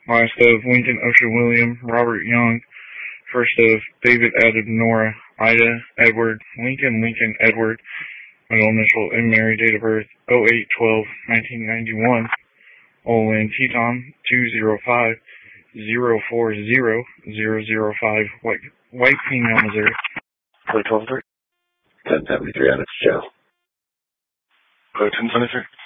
Last of Lincoln Ocean William, Robert Young. First of David Adam Nora, Ida Edward, Lincoln Edward. Middle initial and Mary, date of birth 08/12/1991. Olin Teton 205-040-005, white female, Missouri. Code 12-3. 1073 out of jail. Code 1073.